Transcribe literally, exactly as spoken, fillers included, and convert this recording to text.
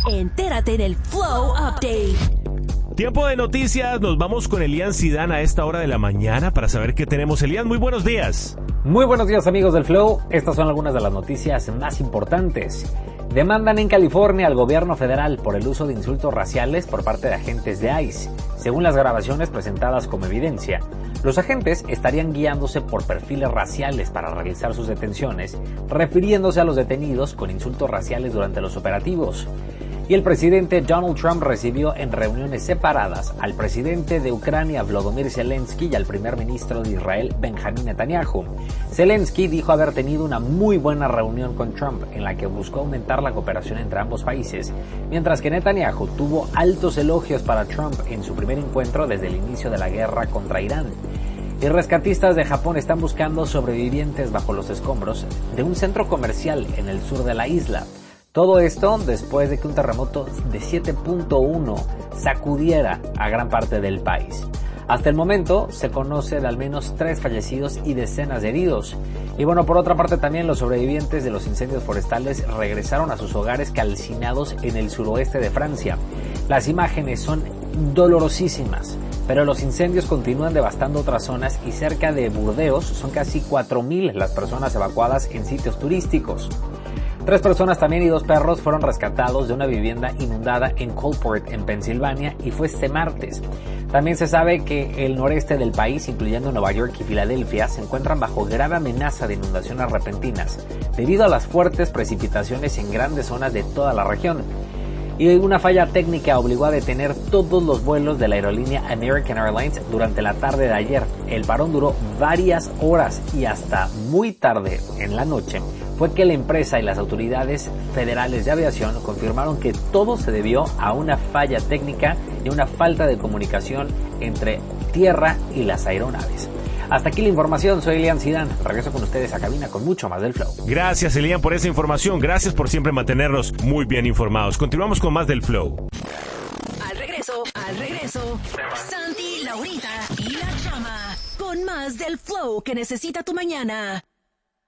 Entérate en el Flow Update. Tiempo de noticias, nos vamos con Elian Zidane a esta hora de la mañana para saber qué tenemos. Elian, muy buenos días. Muy buenos días, amigos del Flow. Estas son algunas de las noticias más importantes. Demandan en California al gobierno federal por el uso de insultos raciales por parte de agentes de ICE. Según las grabaciones presentadas como evidencia, los agentes estarían guiándose por perfiles raciales para realizar sus detenciones, refiriéndose a los detenidos con insultos raciales durante los operativos. Y el presidente Donald Trump recibió en reuniones separadas al presidente de Ucrania Volodymyr Zelensky y al primer ministro de Israel Benjamin Netanyahu. Zelensky dijo haber tenido una muy buena reunión con Trump en la que buscó aumentar la cooperación entre ambos países, mientras que Netanyahu tuvo altos elogios para Trump en su primer encuentro desde el inicio de la guerra contra Irán. Y rescatistas de Japón están buscando sobrevivientes bajo los escombros de un centro comercial en el sur de la isla. Todo esto después de que un terremoto de siete punto uno sacudiera a gran parte del país. Hasta el momento se conoce de al menos tres fallecidos y decenas de heridos. Y bueno, por otra parte también los sobrevivientes de los incendios forestales regresaron a sus hogares calcinados en el suroeste de Francia. Las imágenes son dolorosísimas, pero los incendios continúan devastando otras zonas y cerca de Burdeos son casi cuatro mil las personas evacuadas en sitios turísticos. Tres personas también y dos perros fueron rescatados de una vivienda inundada en Coalport, en Pensilvania, y fue este martes. También se sabe que el noreste del país, incluyendo Nueva York y Filadelfia, se encuentran bajo grave amenaza de inundaciones repentinas, debido a las fuertes precipitaciones en grandes zonas de toda la región. Y una falla técnica obligó a detener todos los vuelos de la aerolínea American Airlines durante la tarde de ayer. El parón duró varias horas y hasta muy tarde en la noche fue que la empresa y las autoridades federales de aviación confirmaron que todo se debió a una falla técnica y una falta de comunicación entre tierra y las aeronaves. Hasta aquí la información, soy Elian Zidane. Regreso con ustedes a cabina con mucho más del Flow. Gracias, Elian, por esa información. Gracias por siempre mantenernos muy bien informados. Continuamos con más del Flow. Al regreso, al regreso, Santi, Laurita y la Chama con más del Flow que necesita tu mañana.